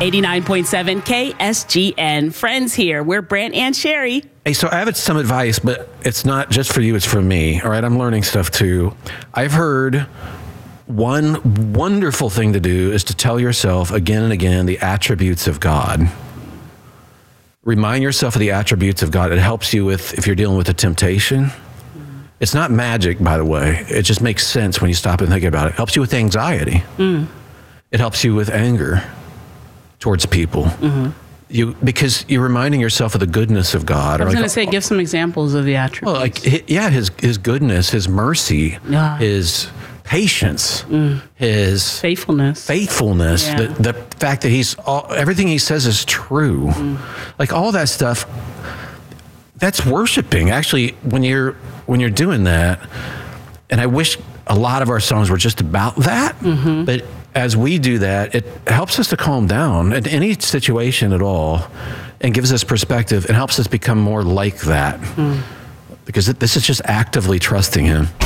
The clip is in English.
89.7 KSGN. Friends here. We're Brant and Sherry. Hey, so I have some advice, but it's not just for you, it's for me. All right, I'm learning stuff too. I've heard one wonderful thing to do is to tell yourself again and again the attributes of God. Remind yourself of the attributes of God. It helps you with, if you're dealing with a temptation. It's not magic, by the way. It just makes sense when you stop and think about it. It helps you with anxiety. It helps you with anger towards people. Because you're reminding yourself of the goodness of God. I was going to say, give some examples of the attributes. Well, his goodness, his mercy, his patience, his faithfulness, the fact that everything he says is true. Like all that stuff, that's worshiping. Actually, when you're doing that, and I wish a lot of our songs were just about that, but as we do that, it helps us to calm down in any situation at all and gives us perspective and helps us become more like that. Because this is just actively trusting him.